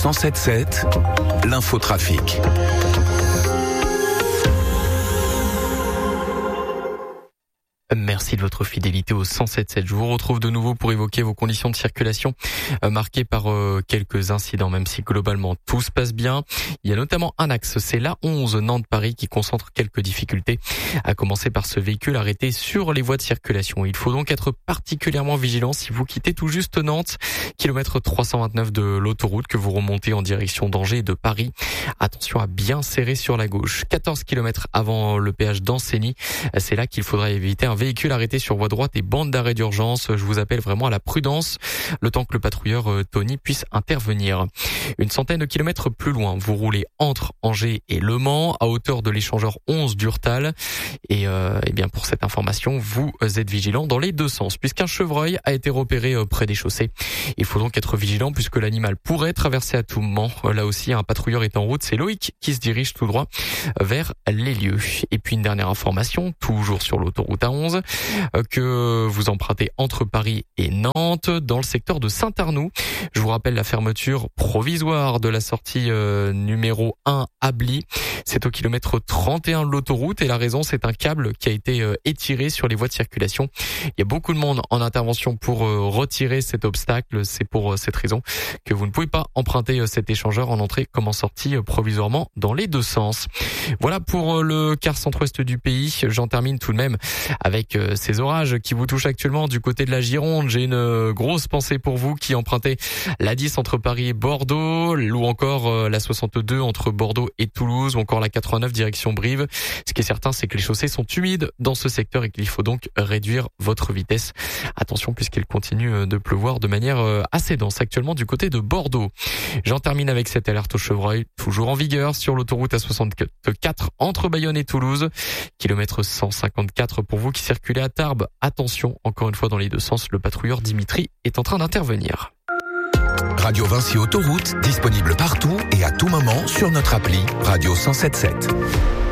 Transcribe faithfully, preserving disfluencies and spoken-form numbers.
cent sept sept, l'infotrafic. Merci de votre fidélité au cent sept sept. Je vous retrouve de nouveau pour évoquer vos conditions de circulation euh, marquées par euh, quelques incidents, même si globalement tout se passe bien. Il y a notamment un axe, c'est l'A onze Nantes-Paris qui concentre quelques difficultés, à commencer par ce véhicule arrêté sur les voies de circulation. Il faut donc être particulièrement vigilant si vous quittez tout juste Nantes, kilomètre trois cent vingt-neuf de l'autoroute, que vous remontez en direction d'Angers et de Paris. Attention à bien serrer sur la gauche. quatorze kilomètres avant le péage d'Ancenis, c'est là qu'il faudra éviter un véhicule arrêté sur voie droite et bande d'arrêt d'urgence. Je vous appelle vraiment à la prudence, le temps que le patrouilleur euh, Tony puisse intervenir. Une centaine de kilomètres plus loin, vous roulez entre Angers et Le Mans, à hauteur de l'échangeur onze d'Urtal. Et, euh, et bien pour cette information, vous êtes vigilant dans les deux sens, puisqu'un chevreuil a été repéré euh, près des chaussées. Il faut donc être vigilant puisque l'animal pourrait traverser à tout moment. Là aussi, un patrouilleur est en route. C'est Loïc qui se dirige tout droit vers les lieux. Et puis une dernière information, toujours sur l'autoroute A onze, que vous empruntez entre Paris et Nantes, dans le secteur de Saint-Arnoux. Je vous rappelle la fermeture provisoire de la sortie euh, numéro un à Bly. C'est au kilomètre trente et un de l'autoroute et la raison, c'est un câble qui a été euh, étiré sur les voies de circulation. Il y a beaucoup de monde en intervention pour euh, retirer cet obstacle. C'est pour euh, cette raison que vous ne pouvez pas emprunter euh, cet échangeur en entrée comme en sortie euh, provisoirement dans les deux sens. Voilà pour euh, le quart centre-ouest du pays. J'en termine tout de même avec euh, ces orages qui vous touchent actuellement du côté de la Gironde. J'ai une euh, grosse pensée pour vous qui empruntez la dix entre Paris et Bordeaux, ou encore euh, la soixante-deux entre Bordeaux et Toulouse, ou encore la quatre-vingt-neuf direction Brive. Ce qui est certain, c'est que les chaussées sont humides dans ce secteur et qu'il faut donc réduire votre vitesse. Attention, puisqu'il continue de pleuvoir de manière euh, assez dense actuellement du côté de Bordeaux. J'en termine avec cette alerte au chevreuil, toujours en vigueur sur l'autoroute A soixante-quatre entre Bayonne et Toulouse, kilomètre cent cinquante-quatre pour vous qui circulez à Tarbes. Attention, encore une fois dans les deux sens, le patrouilleur Dimitri est en train d'intervenir. Radio Vinci Autoroute, disponible partout et à tout moment sur notre appli Radio cent sept sept.